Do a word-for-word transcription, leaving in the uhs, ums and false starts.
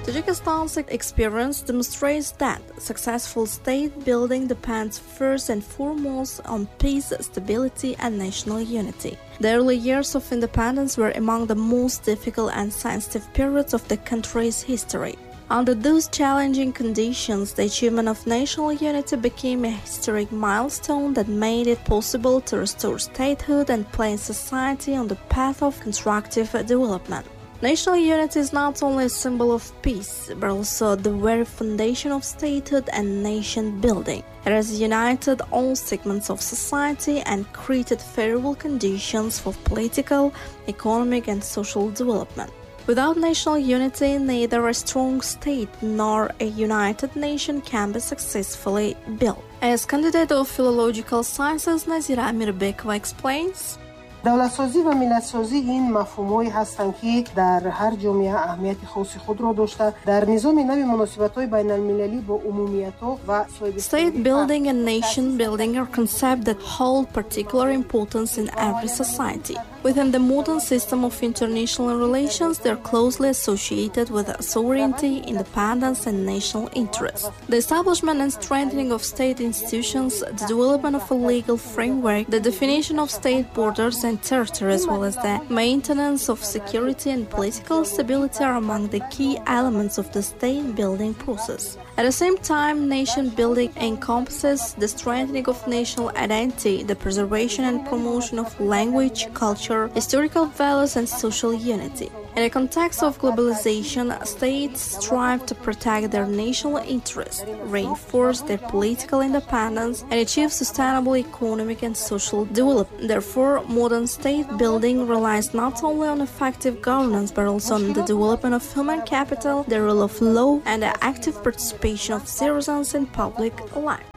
Tajikistan's experience demonstrates that successful state building depends first and foremost on peace, stability, and national unity. The early years of independence were among the most difficult and sensitive periods of the country's history. Under those challenging conditions, the achievement of national unity became a historic milestone that made it possible to restore statehood and place society on the path of constructive development. National unity is not only a symbol of peace, but also the very foundation of statehood and nation building. It has united all segments of society and created favorable conditions for political, economic, and social development. Without national unity, neither a strong state nor a united nation can be successfully built. As candidate of philological sciences, Nazira Amirbekova explains, دولت‌سازی و ملت‌سازی این مفهوم‌هایی هستند که در هر جامعه اهمیت خاص خود را داشته در نظام نوی مناسبت‌های بین‌المللی با عمومیت‌ها و State building and nation building are concepts that hold particular importance in every society. Within the modern system of international relations, they are closely associated with sovereignty, independence, and national interests. The establishment and strengthening of state institutions, the development of a legal framework, the definition of state borders and territory, as well as the maintenance of security and political stability are among the key elements of the state-building process. At the same time, nation-building encompasses the strengthening of national identity, the preservation and promotion of language, culture, historical values, and social unity. In the context of globalization, states strive to protect their national interests, reinforce their political independence, and achieve sustainable economic and social development. Therefore, modern state building relies not only on effective governance but also on the development of human capital, the rule of law, and the active participation of citizens in public life.